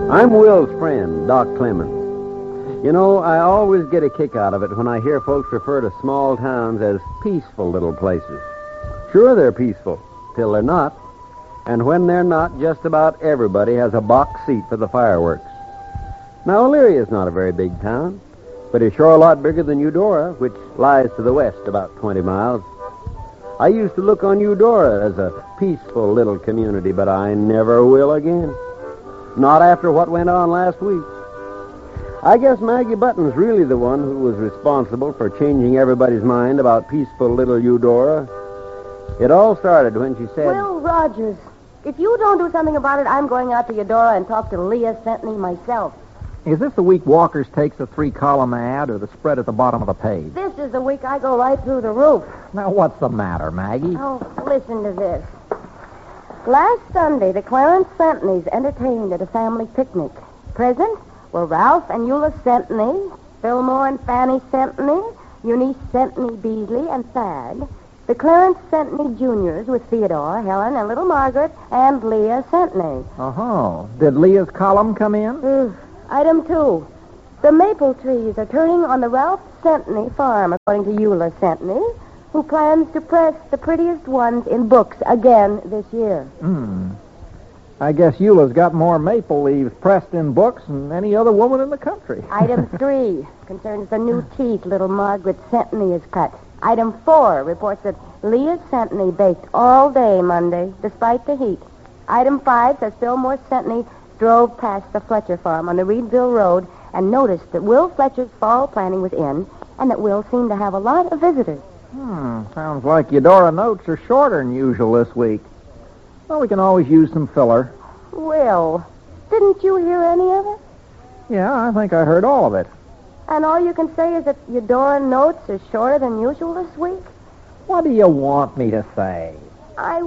I'm Will's friend, Doc Clemens. You know, I always get a kick out of it when I hear folks refer to small towns as peaceful little places. Sure, they're peaceful, till they're not. And when they're not, just about everybody has a box seat for the fireworks. Now, Elyria is not a very big town, but it's sure a lot bigger than Eudora, which lies to the west about 20 miles. I used to look on Eudora as a peaceful little community, but I never will again. Not after what went on last week. I guess Maggie Button's really the one who was responsible for changing everybody's mind about peaceful little Eudora. It all started when she said... Will Rogers, if you don't do something about it, I'm going out to Eudora and talk to Leah Centney myself. Is this the week Walker's takes a 3-column ad or the spread at the bottom of the page? This is the week I go right through the roof. Now, what's the matter, Maggie? Oh, listen to this. Last Sunday, the Clarence Centneys entertained at a family picnic. Present were Ralph and Eula Centney, Fillmore and Fanny Centney, Eunice Centney Beasley, and Thad. The Clarence Centney Juniors with Theodore, Helen, and little Margaret, and Leah Centney. Oh, did Leah's column come in? Item 2. The maple trees are turning on the Ralph Centney farm, according to Eula Centney, who plans to press the prettiest ones in books again this year. I guess Eula's got more maple leaves pressed in books than any other woman in the country. Item 3 concerns the new teeth little Margaret Centney has cut. Item 4 reports that Leah Centney baked all day Monday, despite the heat. Item 5 says Fillmore Centney drove past the Fletcher farm on the Reedville Road and noticed that Will Fletcher's fall planting was in and that Will seemed to have a lot of visitors. Sounds like Eudora notes are shorter than usual this week. Well, we can always use some filler. Will, didn't you hear any of it? Yeah, I think I heard all of it. And all you can say is that Eudora notes are shorter than usual this week? What do you want me to say? I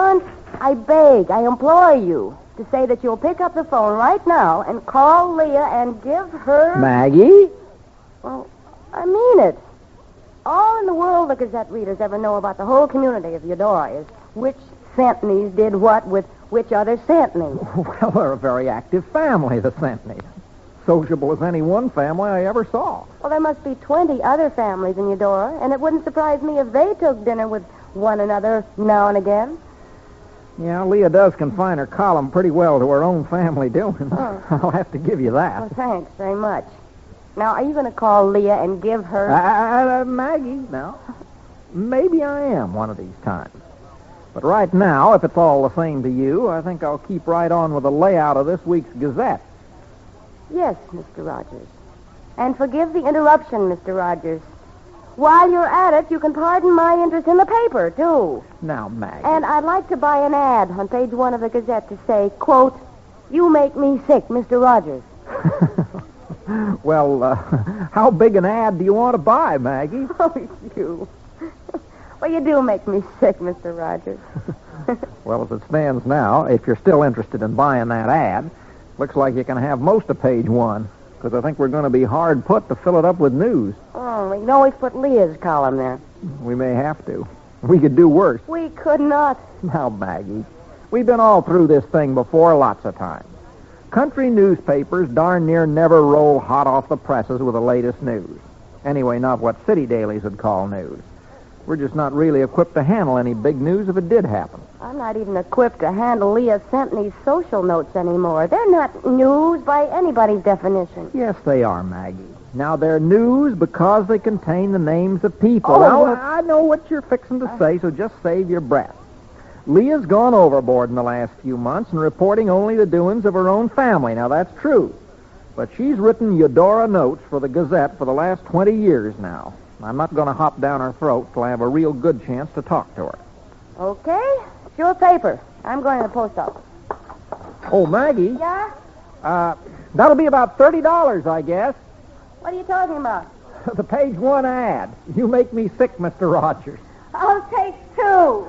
beg, I implore you to say that you'll pick up the phone right now and call Leah and give her... Maggie? Well, I mean it. All in the world the Gazette readers ever know about the whole community of Eudora is which Centneys did what with which other Centney. Well, they're a very active family, the Centneys. Sociable as any one family I ever saw. Well, there must be 20 other families in Eudora, and it wouldn't surprise me if they took dinner with one another now and again. Yeah, Leah does confine her column pretty well to her own family doings. Oh. I'll have to give you that. Well, thanks very much. Now, are you going to call Leah and give her... Maggie, no. Maybe I am one of these times. But right now, if it's all the same to you, I think I'll keep right on with the layout of this week's Gazette. Yes, Mr. Rogers. And forgive the interruption, Mr. Rogers. While you're at it, you can pardon my interest in the paper, too. Now, Maggie. And I'd like to buy an ad on page 1 of the Gazette to say, quote, "You make me sick, Mr. Rogers." Well, how big an ad do you want to buy, Maggie? Oh, you. Well, you do make me sick, Mr. Rogers. Well, as it stands now, if you're still interested in buying that ad, looks like you can have most of page 1, because I think we're going to be hard put to fill it up with news. Oh, we can always put Leah's column there. We may have to. We could do worse. We could not. Now, Maggie, we've been all through this thing before lots of times. Country newspapers darn near never roll hot off the presses with the latest news. Anyway, not what city dailies would call news. We're just not really equipped to handle any big news if it did happen. I'm not even equipped to handle Leah Centney's social notes anymore. They're not news by anybody's definition. Yes, they are, Maggie. Now, they're news because they contain the names of people. Oh, now, well- I know what you're fixing to say, so just save your breath. Leah's gone overboard in the last few months and reporting only the doings of her own family. Now, that's true. But she's written Eudora notes for the Gazette for the last 20 years now. I'm not going to hop down her throat till I have a real good chance to talk to her. Okay. It's your paper. I'm going to the post office. Oh, Maggie. Yeah? That'll be about $30, I guess. What are you talking about? The page 1 ad. You make me sick, Mr. Rogers. I'll take 2.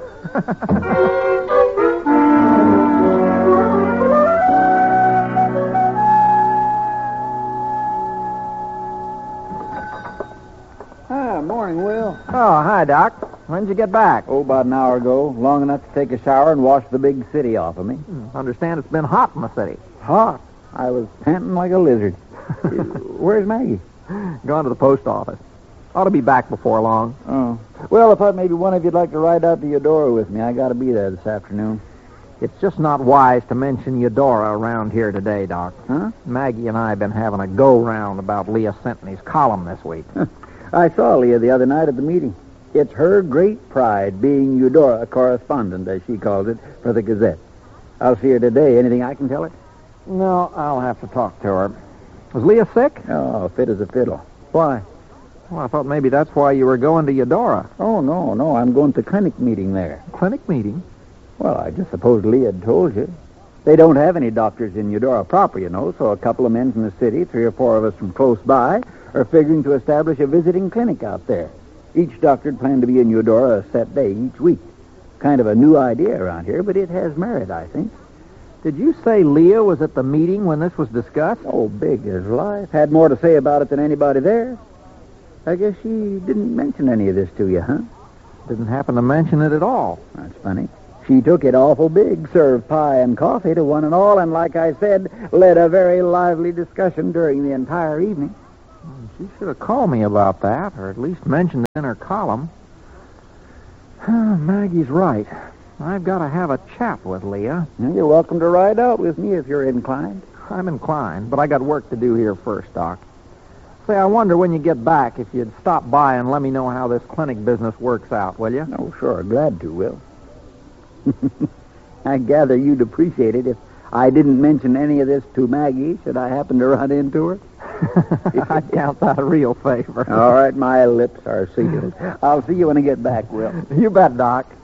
Morning, Will. Oh, hi, Doc. When did you get back? Oh, about an hour ago. Long enough to take a shower and wash the big city off of me. Understand it's been hot in the city. Hot? I was panting like a lizard. Where's Maggie? Gone to the post office. Ought to be back before long. Oh. Well, I thought maybe one of you'd like to ride out to Eudora with me. I got to be there this afternoon. It's just not wise to mention Eudora around here today, Doc. Huh? Maggie and I have been having a go-round about Leah Centney's column this week. I saw Leah the other night at the meeting. It's her great pride being Eudora correspondent, as she calls it, for the Gazette. I'll see her today. Anything I can tell her? No, I'll have to talk to her. Was Leah sick? Oh, fit as a fiddle. Why? Well, I thought maybe that's why you were going to Eudora. Oh, no. I'm going to clinic meeting there. Clinic meeting? Well, I just suppose Leah had told you. They don't have any doctors in Eudora proper, you know, so a couple of men from the city, 3 or 4 of us from close by, are figuring to establish a visiting clinic out there. Each doctor'd plan to be in Eudora a set day each week. Kind of a new idea around here, but it has merit, I think. Did you say Leah was at the meeting when this was discussed? Oh, big as life. Had more to say about it than anybody there. I guess she didn't mention any of this to you, huh? Didn't happen to mention it at all. That's funny. She took it awful big, served pie and coffee to one and all, and like I said, led a very lively discussion during the entire evening. She should have called me about that, or at least mentioned it in her column. Maggie's right. I've got to have a chat with Leah. You're welcome to ride out with me if you're inclined. I'm inclined, but I got work to do here first, Doc. Say, I wonder when you get back if you'd stop by and let me know how this clinic business works out, will you? Oh, sure. Glad to, Will. I gather you'd appreciate it if I didn't mention any of this to Maggie, should I happen to run into her. I count that a real favor. All right, my lips are sealed. I'll see you when I get back, Will. You bet, Doc.